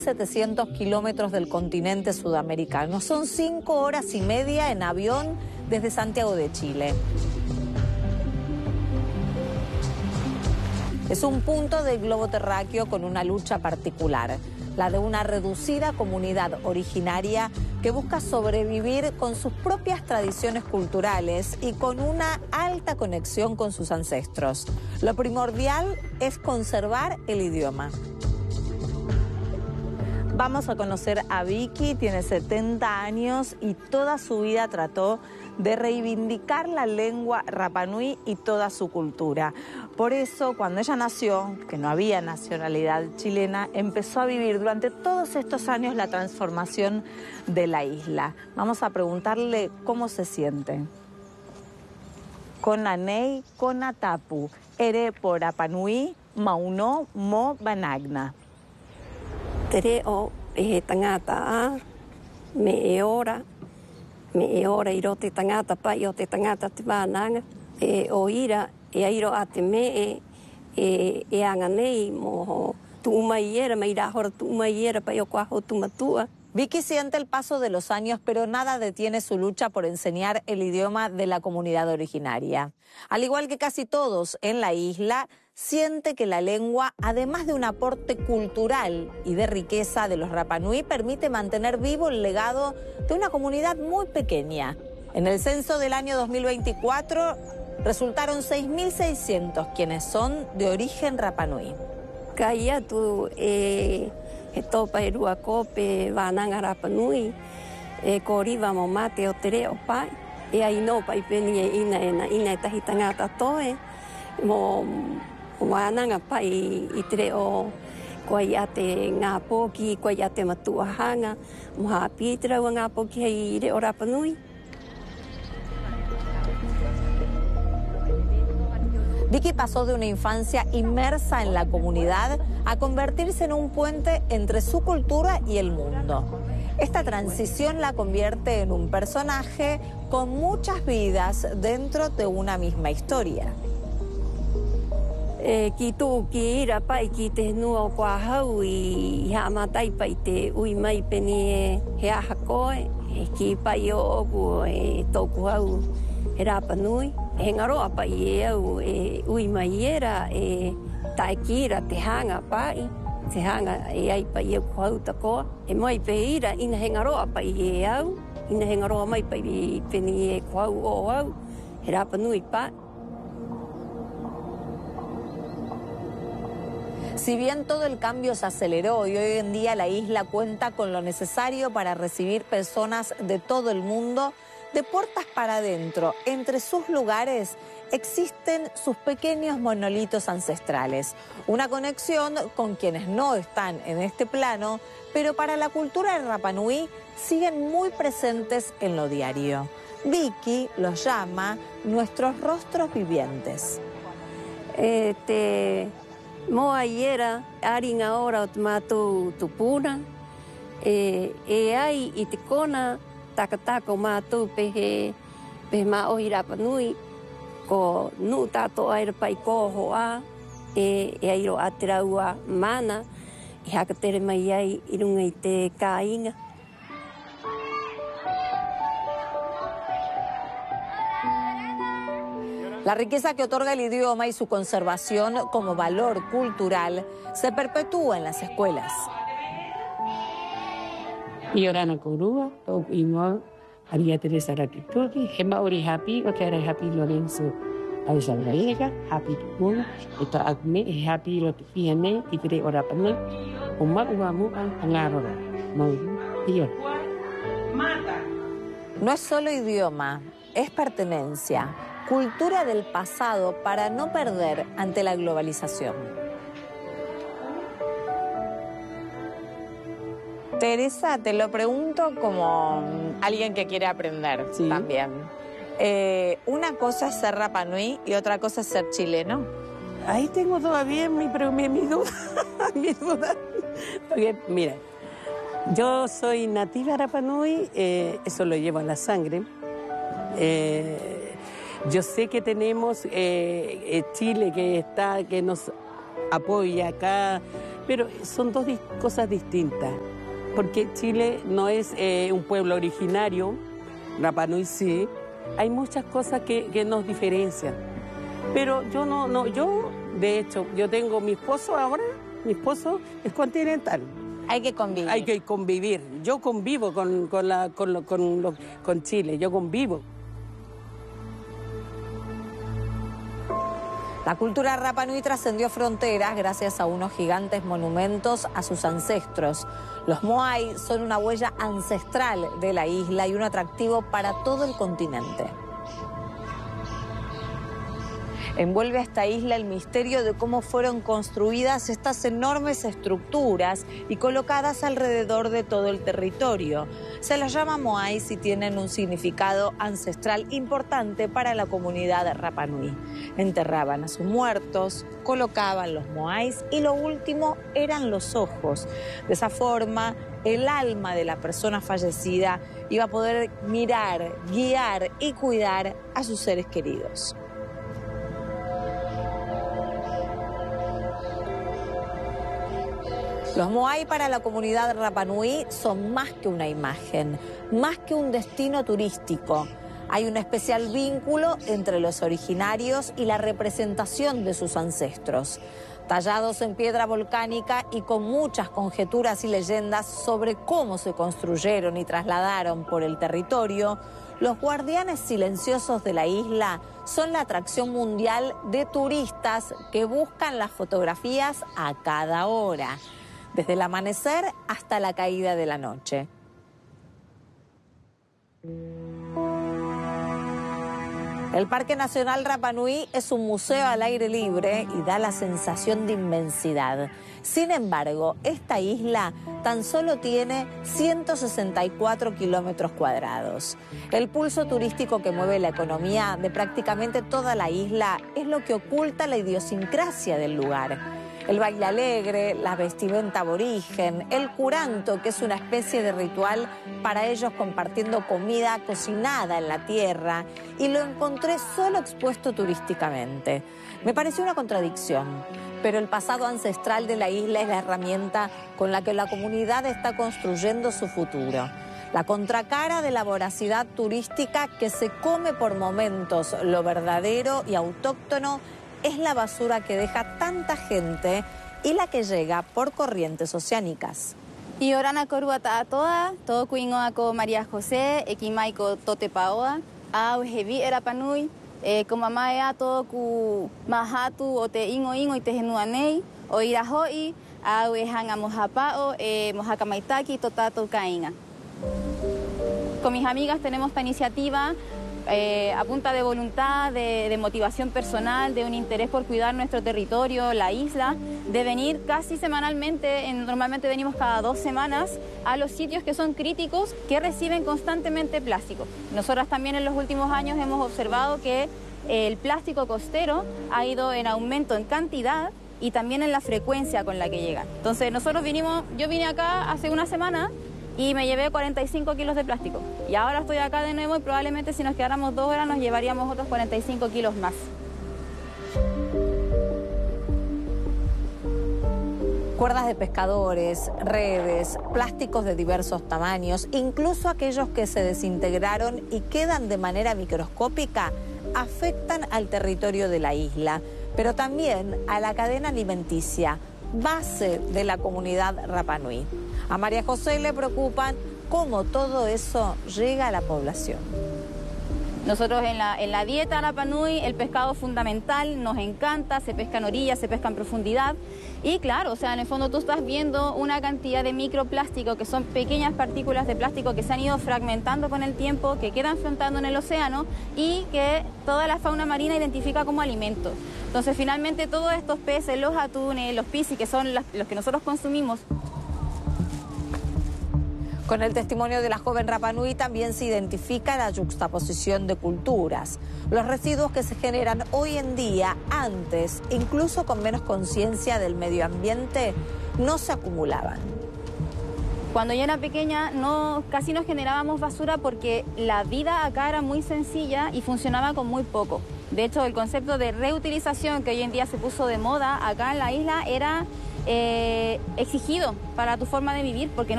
700 kilómetros del continente sudamericano. Son 5 horas y media en avión desde Santiago de Chile. Es un punto del globo terráqueo con una lucha particular, la de una reducida comunidad originaria que busca sobrevivir con sus propias tradiciones culturales y con una alta conexión con sus ancestros. Lo primordial es conservar el idioma. Vamos a conocer a Vicky, tiene 70 años y toda su vida trató de reivindicar la lengua Rapa Nui y toda su cultura. Por eso, cuando ella nació, que no había nacionalidad chilena, empezó a vivir durante todos estos años la transformación de la isla. Vamos a preguntarle cómo se siente. Konanei konatapu, ere por Rapa Nui, mauno mo banagna. Tere o e tangata me e ora i rote tangata pai o te tangata te wānanga o ira e airo a te me e anga nei mo tu umaiera me ira hora tu umaiera pai o kuaho tu matua. Vicky siente el paso de los años, pero nada detiene su lucha por enseñar el idioma de la comunidad originaria. Al igual que casi todos en la isla, siente que la lengua, además de un aporte cultural y de riqueza de los Rapa Nui, permite mantener vivo el legado de una comunidad muy pequeña. En el censo del año 2024 resultaron 6.600 quienes son de origen Rapa Nui. Kaya tu he topa e rua kope wānanga Rapa Nui ko riwa mo mate o te reo pai e ai no pai peni e ina e tahi tangata toe mo wānanga pai i te reo koe i ate ngā pōki, koe i ate matuahanga mo haa pītera ua ngā pōki hei reo Rapa Nui. Vicky pasó de una infancia inmersa en la comunidad a convertirse en un puente entre su cultura y el mundo. Esta transición la convierte en un personaje con muchas vidas dentro de una misma historia. Ki tō ki ira pai ki te nua o kua hau i hamatai pai te ui mai peni he aha koe, ki pai o oku e tōku hau he Rapa Nui. He ngaroa pai e au e ui mai era e tae ki ira te hanga pai, te hanga e ai pai e kua hau takoa. E mai pe ira ina he ngaroa pai e au, ina he ngaroa mai pai peni e kua hau o au, he Rapa Nui pai. Si bien todo el cambio se aceleró y hoy en día la isla cuenta con lo necesario para recibir personas de todo el mundo, de puertas para adentro, entre sus lugares, existen sus pequeños monolitos ancestrales. Una conexión con quienes no están en este plano, pero para la cultura de Rapa Nui siguen muy presentes en lo diario. Vicky los llama nuestros rostros vivientes. Moa iera, aringa ora o te mātou tupuna, e ai i te kona, takatako mātou pehe mā ohi Rapa Nui, ko nuu tātou aira pai kōho a, e airo a te raua mana, i haka tere mai ai i runga i te kāinga. La riqueza que otorga el idioma y su conservación como valor cultural se perpetúa en las escuelas. Iorana Korua, o Ingo, María Teresa Rakitoki, Gema Ori Happy, o Kara Happy Lorenzo Alexandra, Happy Tukuna, Eto Agme, Happy Lotifiane, Tigre Orapana, Oma Uamu, Angarora, No es solo idioma, es pertenencia, cultura del pasado para no perder ante la globalización. Teresa, te lo pregunto como alguien que quiere aprender también. Una cosa es ser Rapa Nui y otra cosa es ser chileno. Ahí tengo todavía mi duda. Mi duda. Porque, mira, yo soy nativa Rapa Nui, eso lo llevo en la sangre. Yo sé que tenemos Chile que nos apoya acá, Pero son dos cosas distintas, porque Chile no es un pueblo originario, Rapa Nui sí, hay muchas cosas que nos diferencian. Pero yo de hecho, yo tengo mi esposo ahora, mi esposo es continental. Hay que convivir. Hay que convivir. Yo convivo con Chile, yo convivo. La cultura Rapa Nui trascendió fronteras gracias a unos gigantes monumentos a sus ancestros. Los Moai son una huella ancestral de la isla y un atractivo para todo el continente. Envuelve a esta isla el misterio de cómo fueron construidas estas enormes estructuras y colocadas alrededor de todo el territorio. Se las llama Moais y tienen un significado ancestral importante para la comunidad de Rapa Nui. Enterraban a sus muertos, colocaban los Moais y lo último eran los ojos. De esa forma, el alma de la persona fallecida iba a poder mirar, guiar y cuidar a sus seres queridos. Los Moai para la comunidad Rapa Nui son más que una imagen, más que un destino turístico. Hay un especial vínculo entre los originarios y la representación de sus ancestros. Tallados en piedra volcánica y con muchas conjeturas y leyendas sobre cómo se construyeron y trasladaron por el territorio, los guardianes silenciosos de la isla son la atracción mundial de turistas que buscan las fotografías a cada hora, desde el amanecer hasta la caída de la noche. El Parque Nacional Rapa Nui es un museo al aire libre y da la sensación de inmensidad. Sin embargo, esta isla tan solo tiene 164 kilómetros cuadrados. El pulso turístico que mueve la economía de prácticamente toda la isla es lo que oculta la idiosincrasia del lugar. El baile alegre, la vestimenta aborigen, el curanto, que es una especie de ritual para ellos compartiendo comida cocinada en la tierra, y lo encontré solo expuesto turísticamente. Me pareció una contradicción, pero el pasado ancestral de la isla es la herramienta con la que la comunidad está construyendo su futuro. La contracara de la voracidad turística que se come por momentos lo verdadero y autóctono es la basura que deja tanta gente y la que llega por corrientes oceánicas. Y orana coruata a toda, todo cuingoaco María José, equimaico totepaoa, au hevi era panui, como mamá todo cu mahatu o te ingo y te genuanei, o irahoi, au hanga mojapao, mojacamaitaki, totato cainga. Con mis amigas tenemos esta iniciativa a punta de voluntad, de motivación personal, de un interés por cuidar nuestro territorio, la isla, de venir casi semanalmente, normalmente venimos cada 2 semanas, a los sitios que son críticos, que reciben constantemente plástico. Nosotras también en los últimos años hemos observado que el plástico costero ha ido en aumento en cantidad y también en la frecuencia con la que llega. Entonces yo vine acá hace una semana y me llevé 45 kilos de plástico. Y ahora estoy acá de nuevo y probablemente si nos quedáramos 2 horas nos llevaríamos otros 45 kilos más. Cuerdas de pescadores, redes, plásticos de diversos tamaños, incluso aquellos que se desintegraron y quedan de manera microscópica, afectan al territorio de la isla, pero también a la cadena alimenticia, base de la comunidad Rapa Nui. A María José le preocupan cómo todo eso llega a la población. Nosotros en la dieta Rapa Nui el pescado es fundamental, nos encanta, se pesca en orillas, se pesca en profundidad y claro, o sea, en el fondo tú estás viendo una cantidad de microplástico que son pequeñas partículas de plástico que se han ido fragmentando con el tiempo, que quedan flotando en el océano y que toda la fauna marina identifica como alimento. Entonces finalmente todos estos peces, los atunes, los piscis, que son los que nosotros consumimos. Con el testimonio de la joven Rapa Nui también se identifica la yuxtaposición de culturas. Los residuos que se generan hoy en día, antes, incluso con menos conciencia del medio ambiente, no se acumulaban. Cuando yo era pequeña casi no generábamos basura porque la vida acá era muy sencilla y funcionaba con muy poco. De hecho, el concepto de reutilización que hoy en día se puso de moda acá en la isla era exigido para tu forma de vivir, porque